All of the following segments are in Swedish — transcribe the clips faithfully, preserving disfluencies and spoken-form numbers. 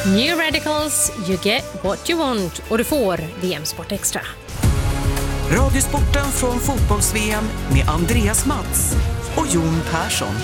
New Radicals, you get what you want. Och du får V M Sport Extra. Radiosporten från fotbolls-V M med Andreas Mats och Jon Persson.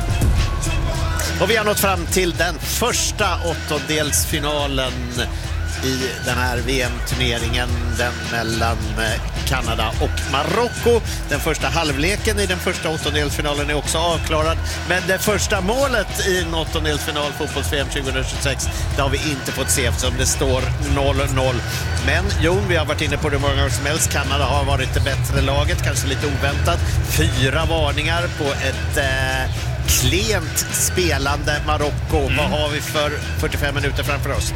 Och vi har nått fram till den första åttondelsfinalen i den här V M-turneringen, den mellan Kanada och Marocko. Den första halvleken i den första åttondelsfinalen är också avklarad, men det första målet i en åttondelsfinal fotbolls-V M tjugohundratjugosex, det har vi inte fått se eftersom det står noll noll. Men Jon, vi har varit inne på det många gånger som helst. Kanada har varit det bättre laget, kanske lite oväntat. Fyra varningar på ett eh, klent spelande Marocko. Mm. Vad har vi för fyrtiofem minuter framför oss?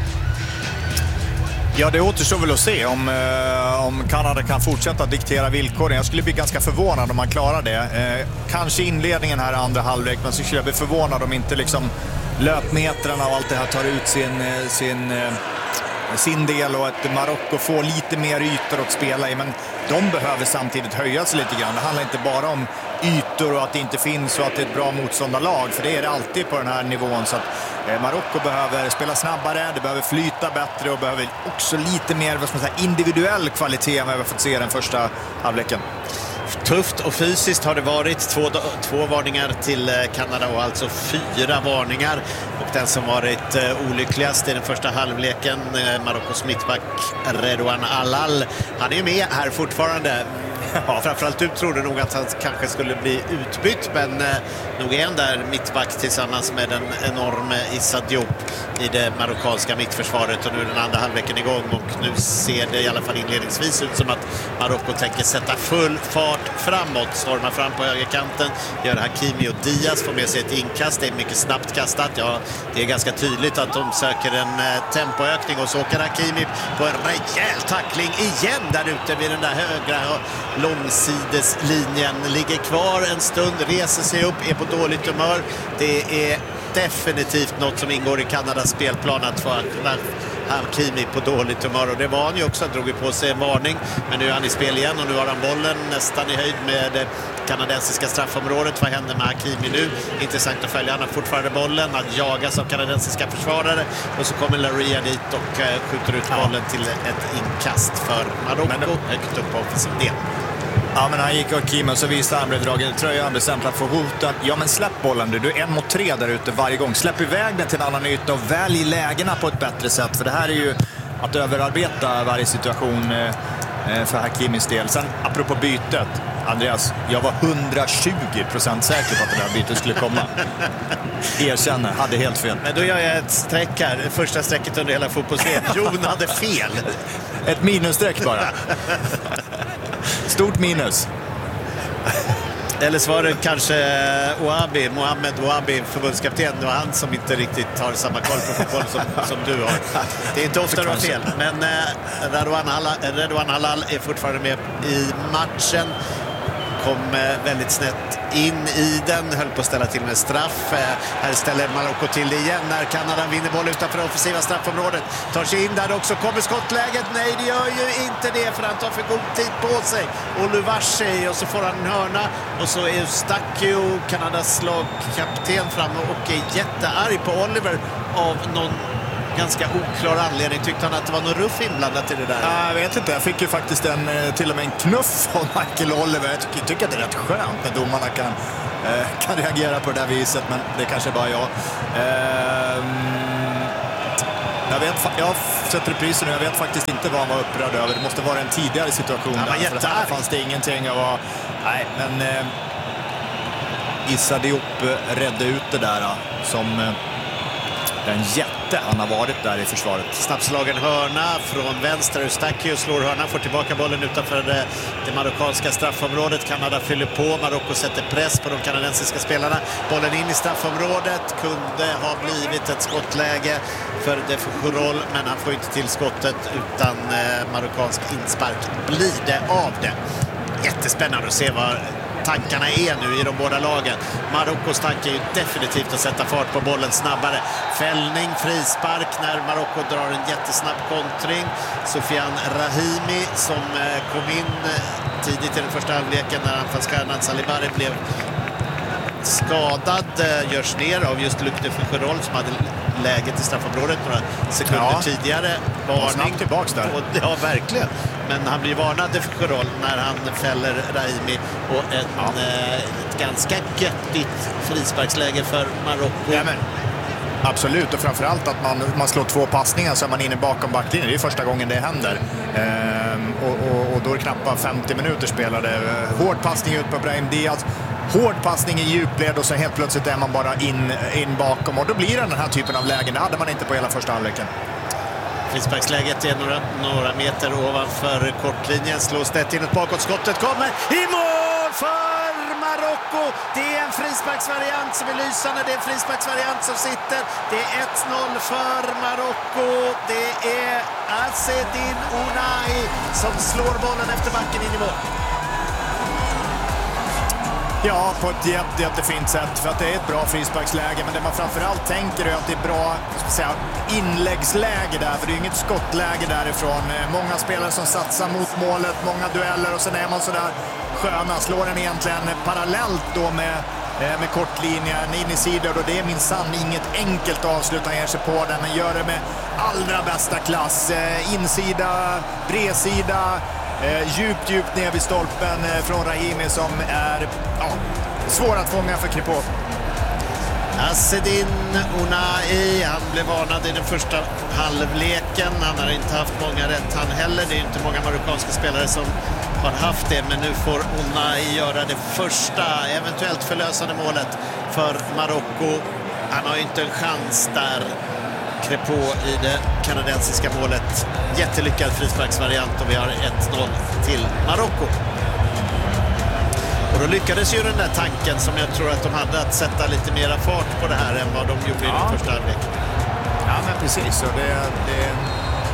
Ja, det återstår väl att se om, eh, om Kanada kan fortsätta diktera villkoren. Jag skulle bli ganska förvånad om man klarar det. Eh, kanske inledningen här andra halvlek, men så skulle jag bli förvånad om inte liksom löpmetrarna och allt det här tar ut sin, sin, eh, sin del och att Marocko får lite mer ytor att spela i. Men de behöver samtidigt höjas lite grann. Det handlar inte bara om ytor och att det inte finns och att det är ett bra motståndarlag, för det är det alltid på den här nivån. Så att eh, Marocko behöver spela snabbare, det behöver flyta bättre och behöver också lite mer, vad ska man säga, individuell kvalitet än vad vi har fått se den första halvleken. Tufft och fysiskt har det varit. Två, två varningar till Kanada och alltså fyra varningar. Och den som varit eh, olyckligast i den första halvleken, eh, Marockos mittback Redouane Allal. Han är ju med här fortfarande. Ja, framförallt du trodde nog att han kanske skulle bli utbytt, men eh, nog är han där mittback tillsammans med den enorma Issa Diop i det marockanska mittförsvaret, och nu är den andra halvleken igång och nu ser det i alla fall inledningsvis ut som att Marocko tänker sätta full fart framåt, stormar fram på högerkanten, gör Hakimi och Diaz, får med sig ett inkast, det är mycket snabbt kastat, ja det är ganska tydligt att de söker en eh, tempoökning, och så åker Hakimi på en rejäl tackling igen där ute vid den där högra långsideslinjen, ligger kvar en stund, reser sig upp, är på dåligt humör. Det är definitivt något som ingår i Kanadas spelplan att få Hakimi på dåligt humör, och det var han ju också. Han drog ju på sig en varning, men nu är han i spel igen och nu har han bollen nästan i höjd med kanadensiska straffområdet. Vad händer med Hakimi nu? Intressant att följa. Han har fortfarande bollen, han jagas av kanadensiska försvarare och så kommer Laria dit och uh, skjuter ut bollen till ett inkast för Marocko högt upp på offensiv del. Ja, men han gick och Kim och så visade han blev dragen i tröjan, han blev stämplad för hoten. Ja, men släpp bollen du, du är en mot tre där ute varje gång. Släpp iväg den till en annan yta och välj lägena på ett bättre sätt, för det här är ju att överarbeta varje situation eh, för Hakimis del. Sen apropå bytet, Andreas, jag var hundratjugo procent säker på att det där bytet skulle komma. Erkänner, hade helt fel. Men då gör jag ett streck här, första strecket under hela fotbolls-V M. Jon hade fel. Ett minusstreck bara. Stort minus. Eller så var det kanske Ouabi, Mohamed Ouabi, förbundskapten. Det var han som inte riktigt har samma koll på fotboll som, som du har. Det är inte ofta du har fel. Men eh, Redouane Allal är fortfarande med i matchen. Kom eh, väldigt snett in i den, höll på att ställa till med straff. Eh, här ställer Marocko till det igen när Kanada vinner boll utanför offensiva straffområdet. Tar sig in där också, kommer skottläget. Nej, det gör ju inte det, för han tar för god tid på sig. Och Luvashi, och så får han en hörna. Och så är Eustakio, Kanadas lagkapten, framme och är jättearg på Oliver av någon ganska oklar anledning. Tyckte han att det var någon ruff inblandat i det där? Jag vet inte, jag fick ju faktiskt en, till och med en knuff från Michael Oliver. Jag tycker, tycker att det är rätt skönt när domarna kan, eh, kan reagera på det där viset, men det kanske bara jag. Eh, jag, vet, jag har sett reprisen och jag vet faktiskt inte vad han var upprörd över. Det måste vara en tidigare situation. Ja, där, för det här fanns det ingenting av att... Nej, men eh, Issa Diop redde ut det där som... Eh, den jätte han har varit där i försvaret. Snabbslagen hörna från vänster. Eustakio slår hörna, får tillbaka bollen utanför det, det marockanska straffområdet. Kanada fyller på, Marocko sätter press på de kanadensiska spelarna. Bollen in i straffområdet, kunde ha blivit ett skottläge för De Foucault, men han får inte till skottet, utan eh, marockansk inspark blir det av det. Jättespännande att se vad tankarna är nu i de båda lagen. Marockos tanke är ju definitivt att sätta fart på bollen snabbare. Fällning, frispark när Marocko drar en jättesnabb kontring. Sofiane Rahimi som kom in tidigt i den första halvleken när anfallsstjärnan Salibari blev skadad, görs ner av just Luc de Foucault som hade läget i straffområdet några sekunder ja. tidigare. Varning tillbaks där. Och, ja, verkligen. Men han blir varnad för roll när han fäller Rahimi och ett, ja. eh, ett ganska göttigt frisparksläge för Marocko. Ja, men. Absolut, och framförallt att man, man slår två passningar så är man inne bakom backlinjen. Det är första gången det händer. Ehm, och, och, och då är det knappt femtio minuter spelade. Hård passning ut på Brahim Diaz. Hård passning i djupled och så helt plötsligt är man bara in, in bakom. Och då blir det den här typen av lägen. Det hade man inte på hela första halvleken. Frisparksläget är några, några meter ovanför kortlinjen. Slås det in ett bakåtskottet. Kommer i mål för Marocko. Det är en frisparksvariant som är lysande. Det är en frisparksvariant som sitter. Det är ett noll för Marocko. Det är Azzedine Ounahi som slår bollen efter backen in i mål. Ja, på ett jätte, jättefint sätt, för att det är ett bra frisparksläge, men det man framförallt tänker är att det är bra säga, inläggsläge där, för det är inget skottläge därifrån. Många spelare som satsar mot målet, många dueller och sen är man sådär sköna, slår den egentligen parallellt då med, med kortlinjen in i sidor, och det är minsann inget enkelt avslut. Han ger sig på den, men gör det med allra bästa klass. Insida, bredsida, Eh, djupt, djupt ner vid stolpen eh, från Rahimi som är ja, svår att fånga för Kripo. Azzedine Ounahi, han blev varnad i den första halvleken. Han har inte haft många rätt han heller. Det är inte många marockanska spelare som har haft det, men nu får Ounahi göra det första, eventuellt förlösande målet för Marocko. Han har ju inte en chans där. Kripo i det kanadensiska målet. Jättelyckad frisparksvariant och vi har ett noll till Marocko. Och då lyckades ju den där tanken som jag tror att de hade, att sätta lite mera fart på det här än vad de gjorde ja. i den första halvlek. Ja, men precis. Och det, det är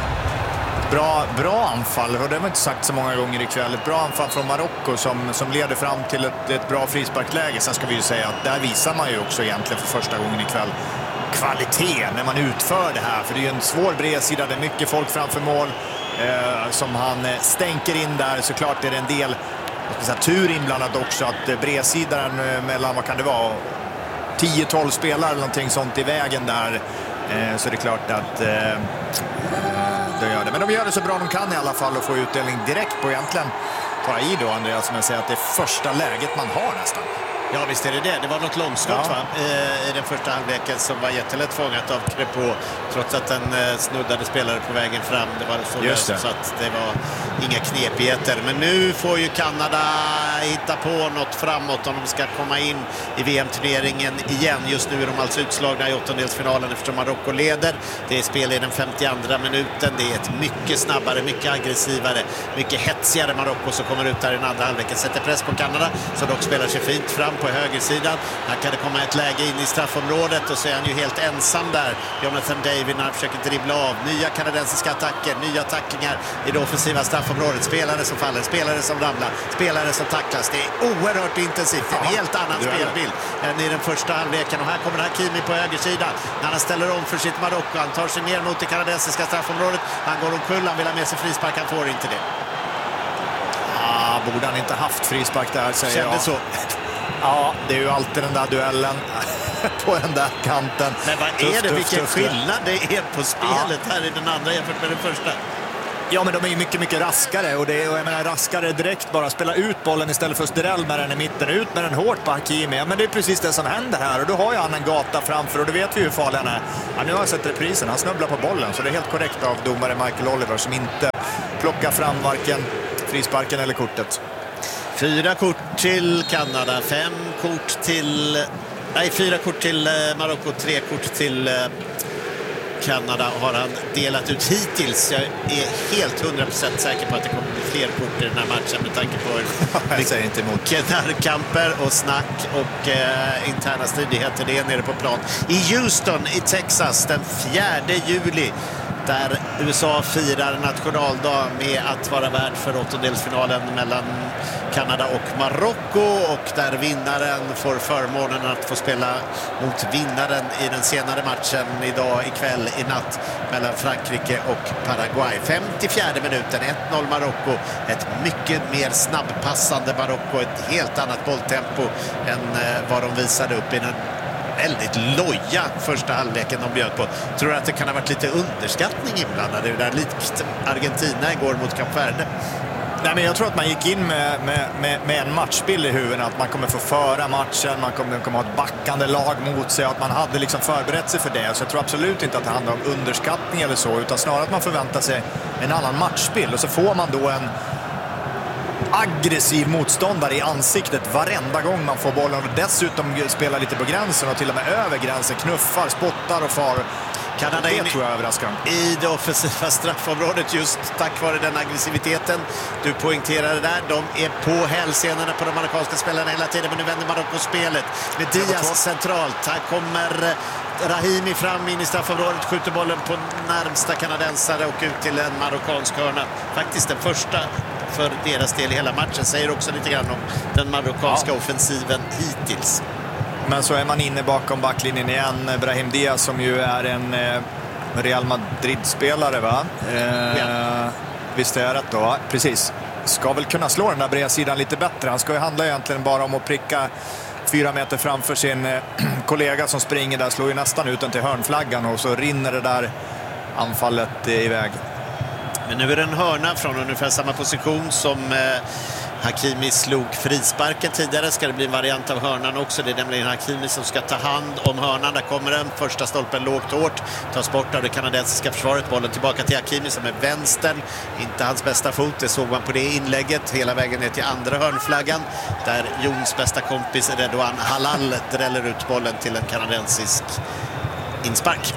bra, bra anfall. Och det har man inte sagt så många gånger ikväll. Ett bra anfall från Marocko som, som leder fram till ett, ett bra frisparksläge. Sen ska vi ju säga att där visar man ju också egentligen för första gången ikväll kvalitet när man utför det här, för det är ju en svår bredsida, det är mycket folk framför mål eh, som han stänker in där. Såklart är det en del säga, tur inblandat också, att bredsidan mellan, vad kan det vara, tio tolv spelare eller någonting sånt i vägen där, eh, så det är klart att eh, det gör det. Men de gör det så bra de kan i alla fall och få utdelning direkt på egentligen. Ta i då, Andreas, som jag säger att det är första läget man har nästan. Ja, visst är det det. Det var något långskott ja. va? I den första halvleken som var jättelätt fångat av Kripo, trots att den snuddade spelare på vägen fram. Det var så löst så att det var inga knepigheter. Men nu får ju Kanada hitta på något framåt om de ska komma in i V M-turneringen igen. Just nu är de alltså utslagna i åttondelsfinalen eftersom Marocko leder. Det är spel i den femtioandra minuten. Det är ett mycket snabbare, mycket aggressivare, mycket hetsigare Marocko som kommer ut där i den andra halvleken. Sätter press på Kanada som dock spelar sig fint fram på högersidan. Här kan det komma ett läge in i straffområdet och så är han ju helt ensam där, Jonathan David, när han försöker dribbla av. Nya kanadensiska attacker, nya tacklingar i det offensiva straffområdet. Spelare som faller, spelare som ramlar, spelare som tacklas. Det är oerhört intensivt. Det är en helt annan spelbild än i den första halvleken. Och här kommer Hakimi på högersidan. När han ställer om för sitt Marocko. Han tar sig ner mot det kanadensiska straffområdet. Han går omkull, han vill ha med sig frispark. Han får inte det. Ah, borde han inte haft frispark där, säger Kände jag. så. Ja, det är ju alltid den där duellen på den där kanten. Men vad är tuff, det? tuff, Vilken tuff, skillnad det är på spelet ja. här i den andra jämfört med den första. Ja, men de är ju mycket, mycket raskare. Och, det är, och jag menar, raskare direkt bara. Spela ut bollen istället för att Sterell med den i mitten. Ut med den hårt på Hakimi. Ja, men det är precis det som händer här. Och då har ju han en gata framför. Och då vet vi hur farlig han är. Ja, nu har jag sett reprisen. Han snubblar på bollen. Så det är helt korrekt av domare Michael Oliver som inte plockar fram varken frisparken eller kortet. Fyra kort till Kanada, fem kort till... Nej, fyra kort till Marocko, tre kort till Kanada har han delat ut hittills. Jag är helt hundra procent säker på att det kommer bli fler kort i den här matchen med tanke på mycket närkamper och snack och eh, interna stridigheter. Det är nere på plan i Houston i Texas den fjärde juli. Där U S A firar nationaldag med att vara värd för åttondelsfinalen mellan Kanada och Marocko, och där vinnaren får förmånen att få spela mot vinnaren i den senare matchen idag ikväll i natt mellan Frankrike och Paraguay. femtiofjärde minuten, ett noll Marocko. Ett mycket mer snabbpassande Marocko, ett helt annat bolltempo än vad de visade upp i den väldigt loja första halvleken de bjöd på. Tror att det kan ha varit lite underskattning inblandad i det där, likt Argentina igår mot Kap Verde? Nej, men jag tror att man gick in med, med, med, med en matchbild i huvudet, att man kommer få föra matchen, man kommer, kommer ha ett backande lag mot sig, att man hade liksom förberett sig för det. Så jag tror absolut inte att det handlar om underskattning eller så, utan snarare att man förväntar sig en annan matchbild. Och så får man då en aggressiv motståndare i ansiktet varenda gång man får bollen, och dessutom spelar lite på gränsen och till och med över gränsen, knuffar, spottar och far. Kanada det tror jag överraskar i det offensiva straffområdet just tack vare den aggressiviteten du poängterade där. De är på hälsenorna på de marockanska spelarna hela tiden, men nu vänder Marocko spelet med Diaz centralt. Här kommer Rahimi fram in i straffområdet, skjuter bollen på närmsta kanadensare och ut till en marockansk hörna. Faktiskt den första för deras del i hela matchen, säger också lite grann om den marockanska ja. offensiven hittills. Men så är man inne bakom backlinjen igen. Brahim Diaz som ju är en eh, Real Madrid-spelare, va? Eh, ja. Visst är jag rätt då? Precis. Ska väl kunna slå den där bredsidan lite bättre. Han ska ju handla egentligen bara om att pricka fyra meter framför sin eh, kollega som springer där. Slår ju nästan ut den till hörnflaggan och så rinner det där anfallet eh, iväg. Men nu är det en hörna från ungefär samma position som eh, Hakimi slog frisparken tidigare. Ska det bli en variant av hörnan också. Det är nämligen Hakimi som ska ta hand om hörnan. Där kommer den. Första stolpen lågt hårt. Tas bort av det kanadensiska försvaret. Bollen tillbaka till Hakimi som är vänstern. Inte hans bästa fot. Det såg man på det inlägget. Hela vägen ner till andra hörnflaggan. Där Jons bästa kompis Redouan Halal dräller ut bollen till en kanadensisk inspark.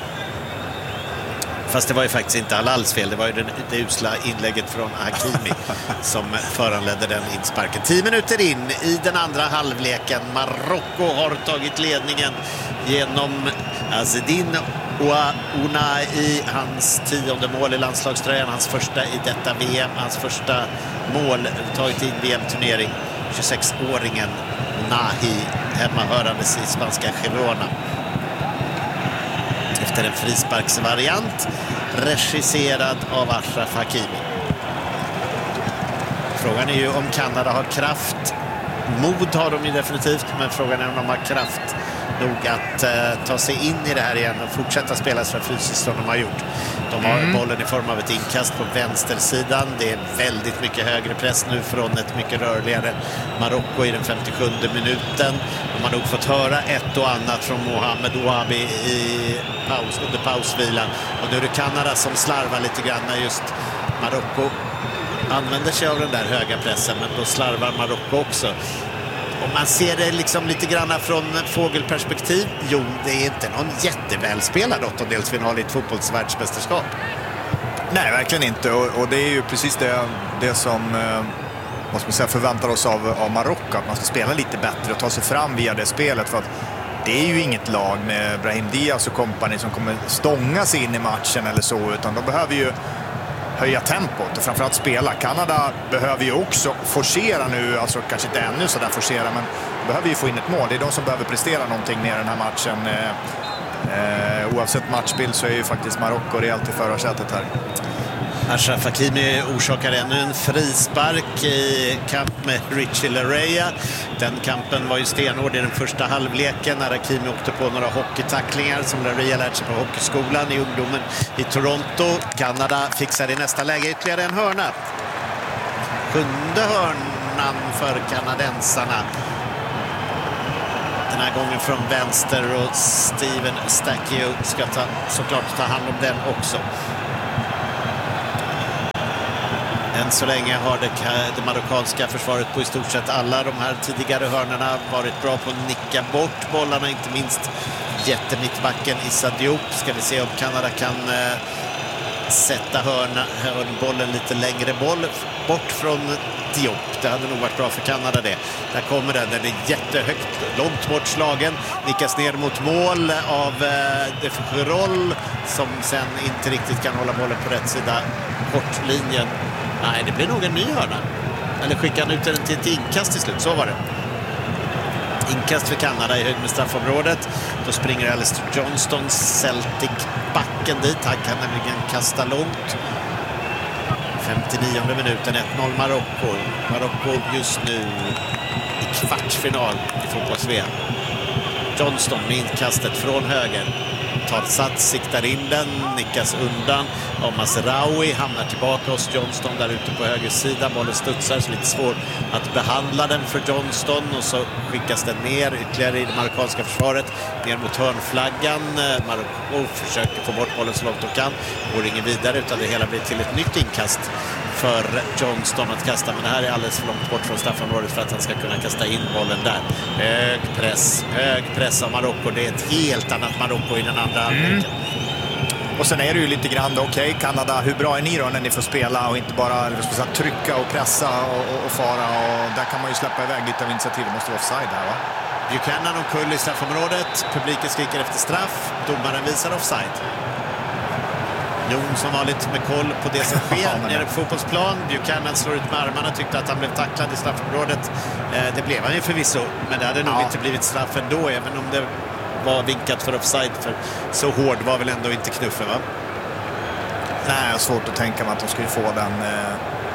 Fast det var ju faktiskt inte Halals fel. Det var ju det, det usla inlägget från Hakimi som föranledde den insparken. Tio minuter in i den andra halvleken. Marocko har tagit ledningen genom Azzedine Ounahi i hans tionde mål i landslagströjan. Hans första i detta V M. Hans första mål tagit in V M-turnering. tjugosexåringen Ounahi, hemmahörandes i spanska Girona. Efter en frisparksvariant regisserad av Achraf Hakimi. Frågan är ju om Kanada har kraft. Mod har de ju definitivt, men frågan är om de har kraft nog att uh, ta sig in i det här igen och fortsätta spela så fysiskt som de har gjort. De har mm. bollen i form av ett inkast på vänstersidan. Det är väldigt mycket högre press nu från ett mycket rörligare Marocko i den femtiosjunde minuten. De har nog fått höra ett och annat från Mohamed Ouabi i paus, under pausvilan. Och nu är det Kanada som slarvar lite grann när just Marocko använder sig av den där höga pressen, men då slarvar Marocko också. Om man ser det liksom lite grann från fågelperspektiv, jo, det är inte någon jättevälspelad åttondelsfinal i ett fotbollsvärldsmästerskap. Nej, verkligen inte. Och, och det är ju precis det, det som eh, vad ska man säga, förväntar oss av, av Marocko. Att man ska spela lite bättre och ta sig fram via det spelet. För att det är ju inget lag med Brahim Diaz och kompani som kommer stånga sig in i matchen eller så. Utan de behöver ju höja tempot och framförallt spela. Kanada behöver ju också forcera nu, alltså kanske inte ännu så där forcera, men behöver ju få in ett mål. Det är de som behöver prestera någonting mer den här matchen. Eh, eh, oavsett matchbild så är ju faktiskt Marocko rejält i förarsätet här. Achraf Hakimi orsakar ännu en frispark i kamp med Richie Laryea. Den kampen var ju stenhård i den första halvleken när Hakimi åkte på några hockeytacklingar som Laryea lärt sig på hockeyskolan i ungdomen i Toronto. Kanada fixar i nästa läge ytterligare en hörna. Sjunde hörnan för kanadensarna. Den här gången från vänster, och Steven Stakio ska ta, såklart ta hand om den också. Än så länge har det, det marockanska försvaret på i stort sett alla de här tidigare hörnorna varit bra på att nicka bort bollarna, inte minst jättemittbacken Issa Diop. Ska vi se om Kanada kan eh, sätta hörna, hörnbollen lite längre boll bort från Diop. Det hade nog varit bra för Kanada det. Där kommer den, den är jättehögt, långt bort slagen, nickas ner mot mål av eh, De Fougerolles som sen inte riktigt kan hålla bollen på rätt sida kortlinjen. Nej, det blir nog en ny hörna. Eller skickar han ut den till ett inkast till slut, så var det. Inkast för Kanada i höjd med straffområdet. Då springer Alistair Johnston, Celtic-backen dit. Han kan nämligen kasta långt. femtionionde minuten, ett noll Marocko. Marocko just nu i kvartsfinal i fotbolls-V M Johnston med inkastet från höger. Tar sats, siktar in den, nickas undan av Mazraoui, hamnar tillbaka hos Johnston där ute på höger sida. Bollen studsar, så lite svår att behandla den för Johnston, och så skickas den ner ytterligare i det marockanska försvaret, ner mot hörnflaggan. Marocko försöker få bort bollen så långt de kan, går ingen vidare, utan det hela blir till ett nytt inkast för Johnston att kasta, men det här är alldeles för långt bort från straffområdet för att han ska kunna kasta in bollen där. Hög press, hög press av Marocko. Det är ett helt annat Marocko i den andra halvleken. Mm. Och sen är det ju lite grann, okej, okay, Kanada, hur bra är ni då när ni får spela och inte bara eller, så, trycka och pressa och, och, och fara, och där kan man ju släppa iväg lite av initiativet. Måste vara offside här, va? Buchanan och Kull i straffområdet, publiken skriker efter straff, domaren visar offside. Jon som vanligt med koll på det som sker nere på fotbollsplan. Buchanan slår ut med armarna, tyckte att han blev tacklad i straffområdet. Eh, det blev han ju förvisso, men det hade nog ja. inte blivit straff ändå, även om det var vinkat för offside, för så hård var väl ändå inte knuffen, va? Nej, jag har svårt att tänka mig att de skulle få den, eh,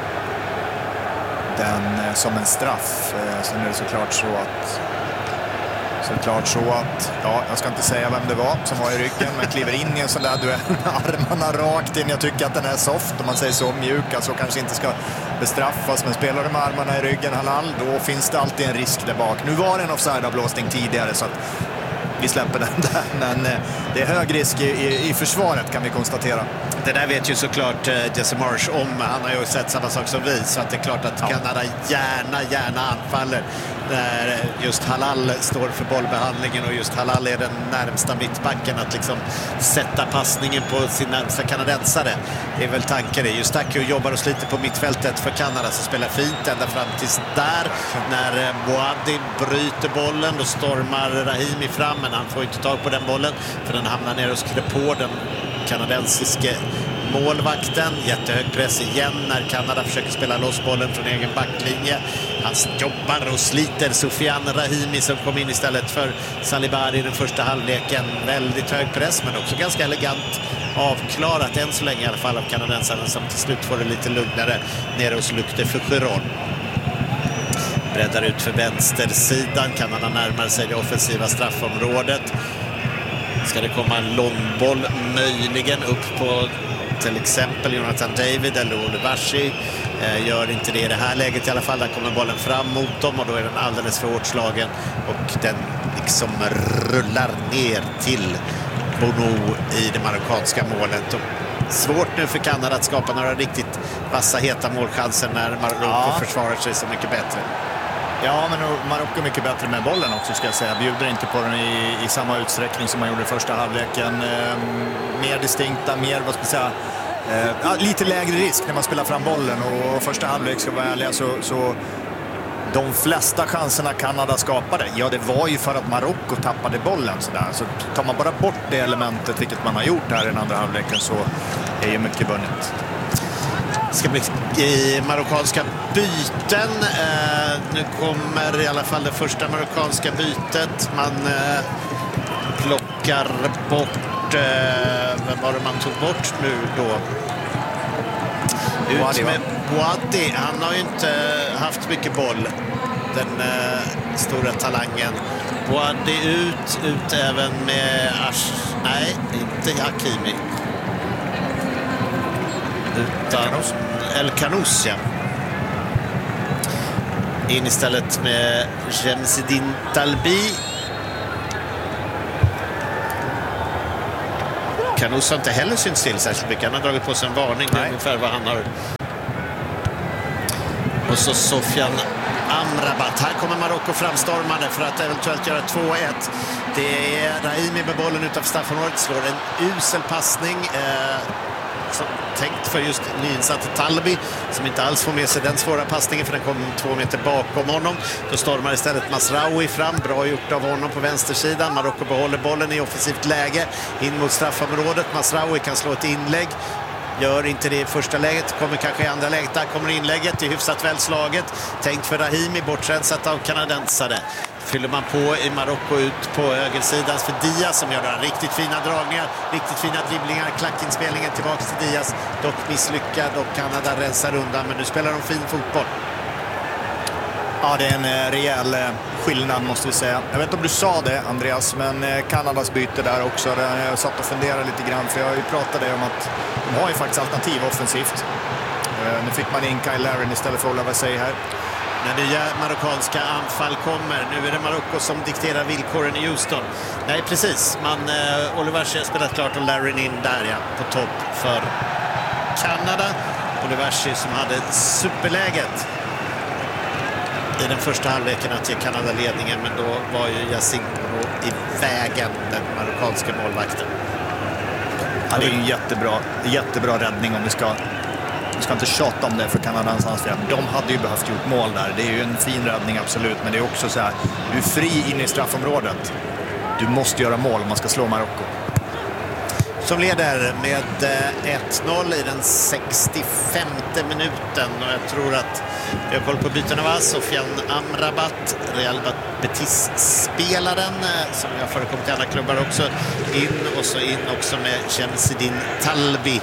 den eh, som en straff. Eh, sen är det såklart så att Såklart så att, ja, jag ska inte säga vem det var som var i ryggen, men kliver in i en sån där duell med armarna rakt in. Jag tycker att den är soft, om man säger så, mjuk, alltså kanske inte ska bestraffas, men spelar du med armarna i ryggen, Halal, då finns det alltid en risk där bak. Nu var det en offside-avblåsning tidigare, så att vi släpper den där, men det är hög risk i, i, i försvaret, kan vi konstatera. Det där vet ju såklart uh, Jesse Marsh om. Han har ju sett samma sak som vi, så att det är klart att ja. Kanada gärna, gärna anfaller när just Halal står för bollbehandlingen, och just Halal är den närmsta mittbacken att liksom sätta passningen på sin närmsta kanadensare. Det är väl tanken. Eustáquio jobbar och sliter på mittfältet för Kanada, så spelar fint ända fram tills där. När Boadi bryter bollen, då stormar Rahimi fram, men han får inte tag på den bollen för den hamnar ner och skriver på den kanadensiske målvakten. Jättehög press igen när Kanada försöker spela loss bollen från egen backlinje. Han jobbar och sliter Soufiane Rahimi som kom in istället för Salibari i den första halvleken. Väldigt hög press, men också ganska elegant avklarat än så länge i alla fall av kanadensarna, som till slut får det lite lugnare nere hos Luc de Fougeron. Breddar ut för vänstersidan. Kanada närmar sig det offensiva straffområdet. Ska det komma en långboll möjligen upp på till exempel Jonathan David eller Ole Vashi. Eh, gör inte det i det här läget i alla fall. Där kommer bollen fram mot dem, och då är den alldeles för hårt slagen, och den liksom rullar ner till Bono i det marockanska målet. Och svårt nu för Kanada att skapa några riktigt vassa, heta målchanser när Marocko ja. försvarar sig så mycket bättre. Ja, men Marocko är mycket bättre med bollen också, ska jag säga. Bjuder inte på den i, i samma utsträckning som man gjorde i första halvleken. Eh, mer distinkta, mer, vad ska jag säga, eh, ja, lite lägre risk när man spelar fram bollen. Och första halvlek, ska vara ärliga, så, så de flesta chanserna Kanada skapade, ja, det var ju för att Marocko tappade bollen. Så, där. Så tar man bara bort det elementet, vilket man har gjort här i den andra halvleken, så är ju mycket vunnet. Det ska bli i marockanska byten. Eh, nu kommer i alla fall det första marockanska bytet. Man eh, plockar bort... Eh, vem var det man tog bort nu då? Ut Boadi, med Boadi. Han har ju inte haft mycket boll, den eh, stora talangen. Boadi ut, ut även med Ash... Nej, inte Hakimi. Utan El Kanous, ja. In istället med Jemsedine Talbi. Kanous har inte heller synts till särskilt mycket. Han har dragit på sig en varning. Det är ungefär vad han har. Och så Sofian Amrabat. Här kommer Marocko framstormande för att eventuellt göra två ett. Det är Rahimi med bollen utanför straffområdet. Slår en usel passning. Eh, som tänkt för just nyinsatte Talbi, som inte alls får med sig den svåra passningen, för den kom två meter bakom honom. Då stormar istället Mazraoui fram. Bra gjort av honom på vänstersidan. Marocko behåller bollen i offensivt läge in mot straffområdet. Mazraoui kan slå ett inlägg. Gör inte det i första läget, kommer kanske i andra läget. Där kommer inlägget, i hyfsat väl slaget. Tänkt för Rahimi, bortrensat av kanadensare. Fyller man på i Marocko ut på högersidan för Diaz, som gör några riktigt fina dragningar, riktigt fina dribblingar, klackinspelningen tillbaka till Diaz. Dock misslyckad, och Kanada rensar undan, men nu spelar de fin fotboll. Ja, det är en rejäl skillnad måste vi säga. Jag vet inte om du sa det, Andreas, men Kanadas byte där också. Jag satt och funderade lite grann, för jag har ju pratat om att de har ju faktiskt alternativ offensivt. Nu fick man in Kyle Larin istället för Oliver Say här. När nya marockanska anfall kommer. Nu är det Marocko som dikterar villkoren i Houston. Nej, precis. Man, eh, Oliver Say har spelat klart och Larin in där, ja, på topp för Kanada. Oliver Say som hade superläget i den första halvleken att ge Kanada ledningen, men då var ju Jacinto i vägen, den marockanska målvakten. Ja, det är en jättebra, jättebra räddning om vi ska... Vi ska inte tjata om det för Kanadans anspelare. De hade ju behövt gjort mål där. Det är ju en fin räddning, absolut. Men det är också så här, du är fri in i straffområdet. Du måste göra mål om man ska slå Marocko. Som leder med ett noll i den sextiofemte minuten. Och jag tror att vi har koll på byten av Sofian Amrabat, Real Betis-spelaren, som jag förekommit i andra klubbar också. In och så in också med Shemseddine Talbi.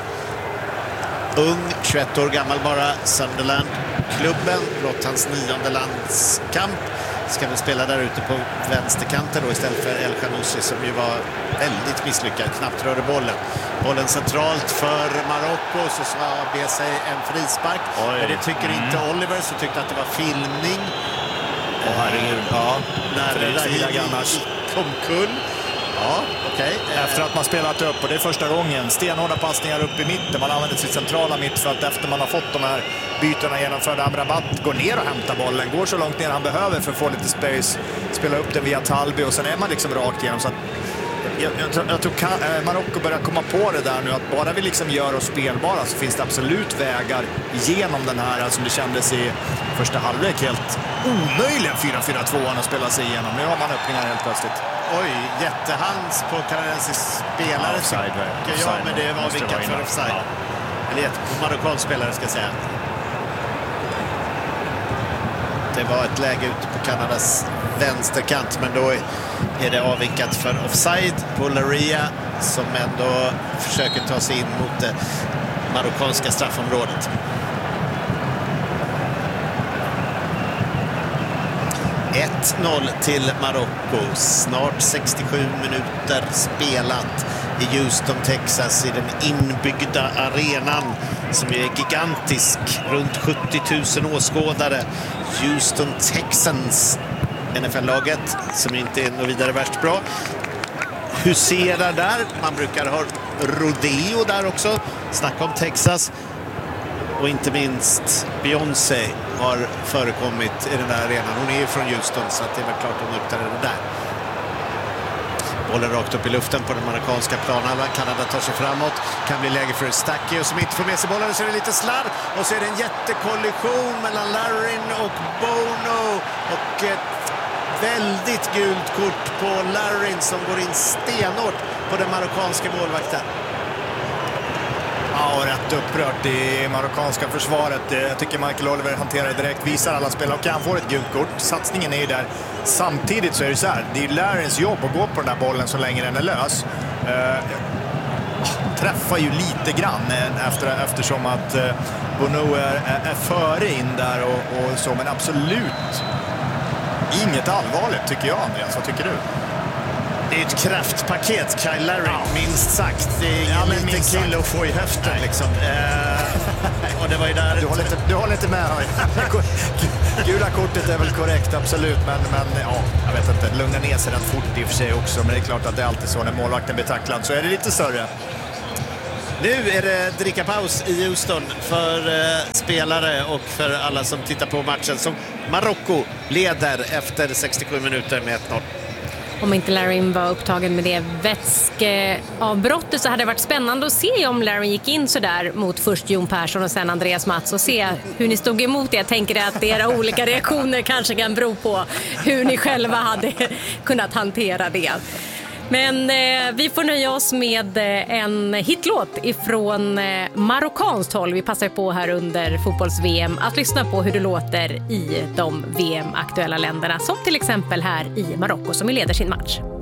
Ung, tjugoett år gammal bara, Sunderland-klubben, blott hans nionde landskamp. Ska väl spela där ute på vänsterkanten då istället för El Khanoussi som ju var väldigt misslyckad, knappt rörde bollen. Bollen centralt för Marocko, så ska be sig en frispark. Oj. Men det tycker mm. inte Oliver, så tyckte att det var filmning. Åh herregud, ja. När Rahimi kom kull. Ja, okej. Okay. Efter att man spelat upp, och det är första gången, stenhårda passningar upp i mitten. Man använder sitt centrala mittfält efter man har fått de här bytena genomförda. Amrabat går ner och hämtar bollen, går så långt ner han behöver för att få lite space, spela upp den via Talbi och sen är man liksom rakt igenom. Så att jag, jag, jag tror kan, Marocko börjar komma på det där nu, att bara vi liksom gör oss spelbara så finns det absolut vägar igenom den här, som det kändes i första halvlek, helt omöjligen fyra fyra två att spela sig igenom. Nu har man öppningar helt plötsligt. Oj, jättehands på kanadensisk spelare. Ja, offside, ja, offside, men det var vinkat för offside. Ja. Eller ett marockansk spelare ska jag säga. Det var ett läge ute på Kanadas vänsterkant, men då är det avvinkat för offside på Laria, som ändå försöker ta sig in mot det marockanska straffområdet. ett noll till Marocko. Snart sextiosju minuter spelat i Houston, Texas, i den inbyggda arenan som är gigantisk. Runt sjuttio tusen åskådare. Houston Texans, N F L-laget, som inte är något vidare värst bra, huserar där. Man brukar ha rodeo där också. Snacka om Texas. Och inte minst Beyoncé har förekommit i den där arenan. Hon är ju från Houston, så att det är väl klart hon uppträder det där. Bollen rakt upp i luften på den marockanska planhalvan. Kanada tar sig framåt. Kan bli läge för Stacky, och som inte får med sig bollen, så är det lite slarv. Och så är det en jättekollision mellan Larin och Bono. Och ett väldigt gult kort på Larin som går in stenhårt på den marockanska målvakten. Ja, rätt upprört i marockanska försvaret. Jag tycker Michael Oliver hanterar det direkt, visar alla spelare och kan få ett gult kort. Satsningen är ju där. Samtidigt så är det så här, det är Larins jobb att gå på den där bollen så länge den är lös. Uh, träffar ju lite grann efter, eftersom att uh, Bono är, är före in där och, och så, men absolut inget allvarligt tycker jag, Andreas. Vad tycker du? Det är ett kraftpaket, Kyle Larin, ja. Minst sagt. Det är ingen ja, liten kille att få i höften. Liksom. Eh, och det var ju där... Du håller inte, du håller inte med. Gula kortet är väl korrekt, absolut. Men, men ja, jag vet inte. Lugna ner sig rätt fort i och för sig också. Men det är klart att det är alltid så när målvakten blir tacklad. Så är det lite större. Nu är det drickapaus i Houston för eh, spelare och för alla som tittar på matchen. Som Marocko leder efter sextiosju minuter med ett noll. Om inte Larin var upptagen med det vätskeavbrottet så hade det varit spännande att se om Larin gick in så där mot först Jon Persson och sen Andreas Mats och se hur ni stod emot det. Jag tänker att era olika reaktioner kanske kan bero på hur ni själva hade kunnat hantera det. Men eh, vi får nöja oss med eh, en hitlåt ifrån eh, marockanskt håll. Vi passar på här under fotbolls-V M att lyssna på hur det låter i de V M-aktuella länderna, som till exempel här i Marocko som leder sin match.